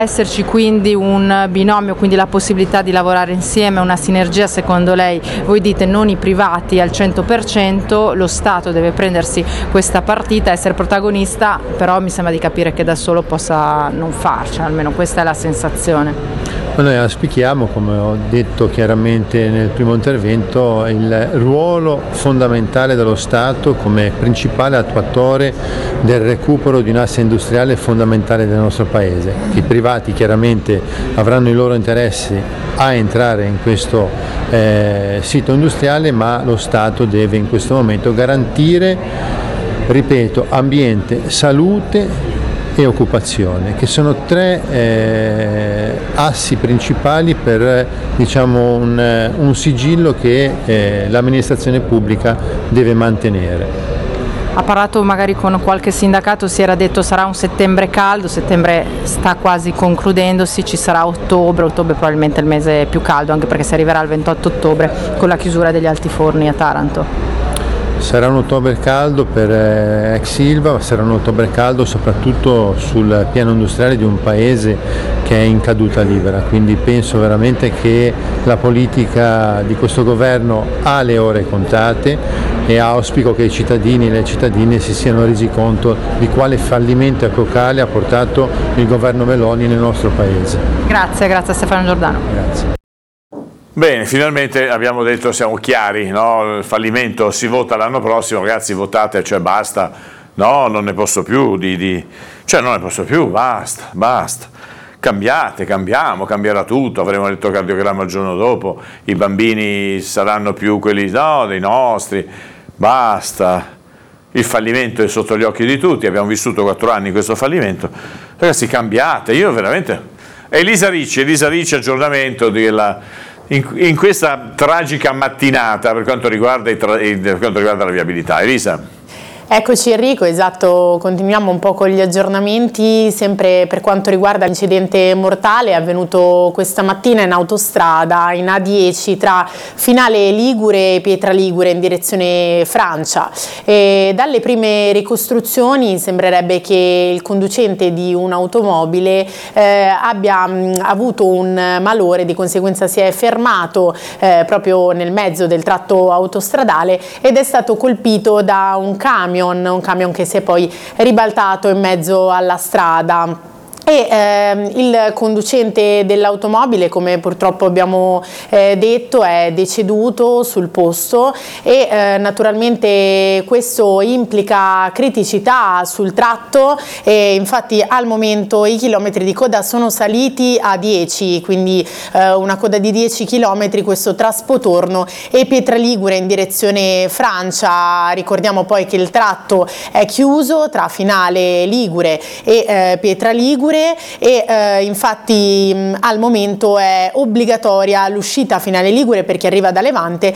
Esserci quindi un binomio, quindi la possibilità di lavorare insieme, una sinergia, secondo lei, voi dite non i privati al 100%, lo Stato deve prendersi questa partita, essere protagonista, però mi sembra di capire che da solo possa non farcela, almeno questa è la sensazione. Noi auspichiamo, come ho detto chiaramente nel primo intervento, il ruolo fondamentale dello Stato come principale attuatore del recupero di un'asse industriale fondamentale del nostro Paese. I privati chiaramente avranno i loro interessi a entrare in questo sito industriale, ma lo Stato deve in questo momento garantire, ripeto, ambiente, salute e occupazione, che sono tre assi principali per un sigillo che l'amministrazione pubblica deve mantenere. Ha parlato magari con qualche sindacato, si era detto sarà un settembre caldo, settembre sta quasi concludendosi, ci sarà ottobre probabilmente il mese più caldo, anche perché si arriverà al 28 ottobre con la chiusura degli altiforni a Taranto. Sarà un ottobre caldo per ex Ilva, ma sarà un ottobre caldo soprattutto sul piano industriale di un paese che è in caduta libera, quindi penso veramente che la politica di questo governo ha le ore contate e auspico che i cittadini e le cittadine si siano resi conto di quale fallimento epocale ha portato il governo Meloni nel nostro paese. Grazie a Stefano Giordano. Grazie. Bene, finalmente abbiamo detto, siamo chiari, no? Il fallimento si vota l'anno prossimo, ragazzi, votate, cioè basta, no, non ne posso più, non ne posso più, basta, cambiate, cambierà tutto, avremo l'elettrocardiogramma il giorno dopo, i bambini saranno più quelli, no, dei nostri, basta, il fallimento è sotto gli occhi di tutti, abbiamo vissuto 4 anni questo fallimento, ragazzi cambiate, io veramente, Elisa Ricci, aggiornamento in questa tragica mattinata per quanto riguarda la viabilità. Elisa. Eccoci Enrico, esatto, continuiamo un po' con gli aggiornamenti, sempre per quanto riguarda l'incidente mortale avvenuto questa mattina in autostrada in A10 tra Finale Ligure e Pietra Ligure in direzione Francia. E dalle prime ricostruzioni sembrerebbe che il conducente di un'automobile abbia avuto un malore, di conseguenza si è fermato proprio nel mezzo del tratto autostradale ed è stato colpito da un camion che si è poi ribaltato in mezzo alla strada. E il conducente dell'automobile, come purtroppo abbiamo detto, è deceduto sul posto e naturalmente questo implica criticità sul tratto e infatti al momento i chilometri di coda sono saliti a 10, quindi una coda di 10 chilometri, questo tra Spotorno e Pietra Ligure in direzione Francia. Ricordiamo poi che il tratto è chiuso tra Finale Ligure e Pietra Ligure e infatti al momento è obbligatoria l'uscita a Finale Ligure per chi arriva da Levante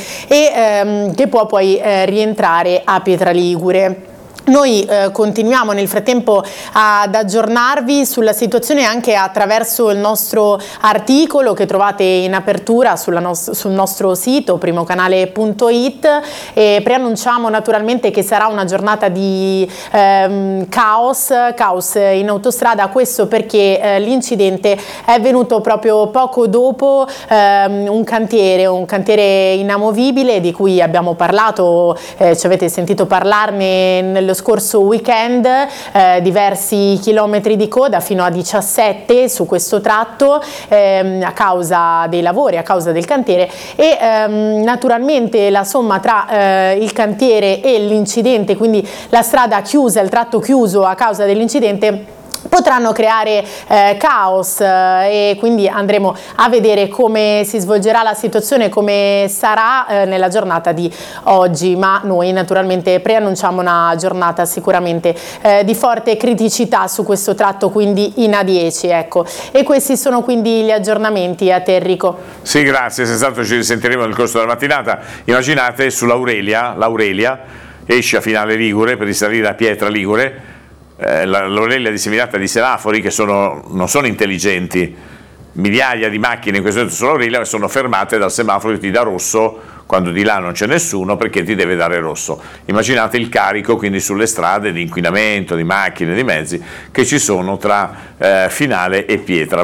e che può poi rientrare a Pietra Ligure. Noi continuiamo nel frattempo ad aggiornarvi sulla situazione anche attraverso il nostro articolo che trovate in apertura sul nostro sito primocanale.it e preannunciamo naturalmente che sarà una giornata di caos in autostrada, questo perché l'incidente è avvenuto proprio poco dopo un cantiere inamovibile di cui abbiamo parlato, ci avete sentito parlarne nello scorso weekend, diversi chilometri di coda fino a 17 su questo tratto a causa dei lavori, a causa del cantiere e naturalmente la somma tra il cantiere e l'incidente, quindi la strada chiusa, il tratto chiuso a causa dell'incidente, potranno creare caos e quindi andremo a vedere come si svolgerà la situazione, come sarà nella giornata di oggi, ma noi naturalmente preannunciamo una giornata sicuramente di forte criticità su questo tratto, quindi in A10, ecco. E questi sono quindi gli aggiornamenti. A te Enrico. Sì, grazie, senz'altro ci risentiremo nel corso della mattinata. Immaginate l'Aurelia esce a Finale Ligure per risalire a Pietra Ligure. L'Aurelia disseminata di semafori che non sono intelligenti, migliaia di macchine in questo momento sull'Aurilia che sono fermate dal semaforo che ti dà rosso quando di là non c'è nessuno, perché ti deve dare rosso. Immaginate il carico quindi sulle strade di inquinamento, di macchine, di mezzi che ci sono tra Finale e Pietra.